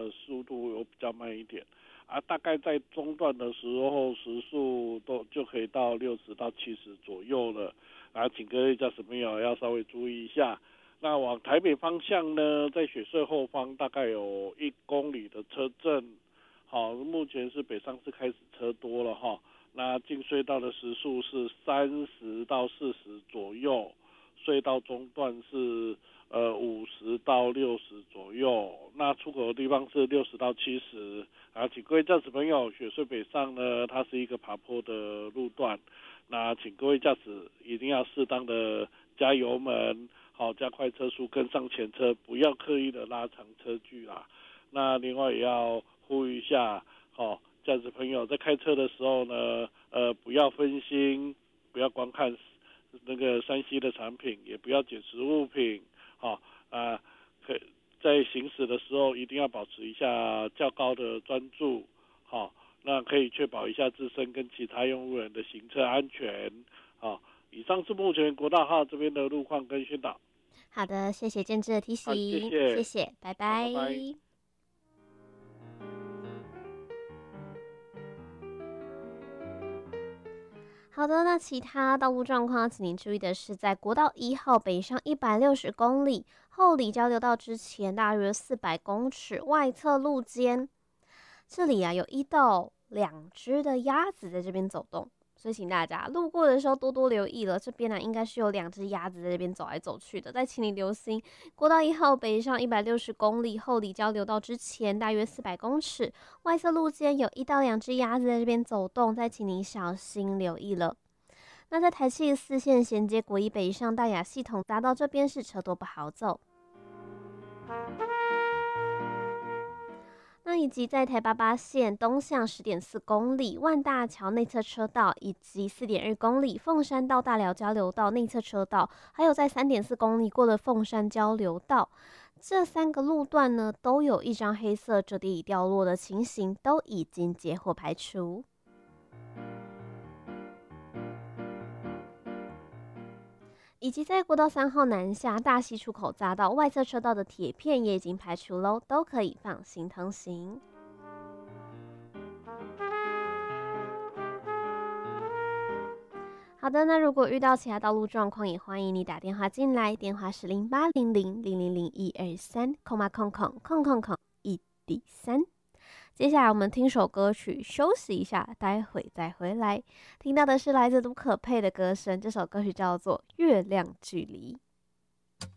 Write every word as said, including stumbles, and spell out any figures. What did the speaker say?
的速度有比较慢一点啊，大概在中段的时候时速都就可以到六十到七十左右了啊，请各位驾驶朋友要稍微注意一下。那往台北方向呢，在雪隧后方大概有一公里的车阵，好，目前是北上是开始车多了哈。那进隧道的时速是三十到四十左右，隧道中段是呃五十到六十左右，那出口的地方是六十到七十。啊，请各位驾驶朋友，雪隧北上呢，它是一个爬坡的路段，那请各位驾驶一定要适当的加油门，好，加快车速，跟上前车，不要刻意的拉长车距啦。那另外也要呼吁一下，好，驾驶朋友在开车的时候呢，呃，不要分心，不要光看那个三 C 的产品，也不要捡拾物品，好啊，可在行驶的时候一定要保持一下较高的专注，好，那可以确保一下自身跟其他用路人的行车安全，好。以上是目前国道号这边的路况跟宣导。 好的，谢谢建志的提醒， 好，谢谢， 谢谢，拜拜。 拜拜。 好的，那其他道路状况，请您注意的是，在国道一号北上一百六十公里后里交流道之前，大约四百公尺外侧路肩，这里啊有一到两只的鸭子在这边走动。所以请大家路过的时候多多留意了，这边呢、啊、应该是有两只鸭子在这边走来走去的。再请你留心，国道一号北上一百六十公里后里交流道之前，大约四百公尺外侧路肩有一到两只鸭子在这边走动，再请你小心留意了。那在台七四线衔接国一北上大雅系统匝道这边是车多不好走。那以及在台八八线东向十点四公里万大桥内侧车道，以及四点二公里凤山到大寮交流道内侧车道，还有在三点四公里过了凤山交流道，这三个路段呢，都有一张黑色折叠椅掉落的情形，都已经截获排除。以及在国道三号南下大溪出口匝道外侧车道的铁片也已经排除喽，都可以放心通行。好的，那如果遇到其他道路状况，也欢迎你打电话进来，电话是零八零零零零零一二三空嘛空空空空空一底三。接下来我们听首歌曲休息一下，待会再回来。听到的是来自卢可佩的歌声，这首歌曲叫做《月亮距离》。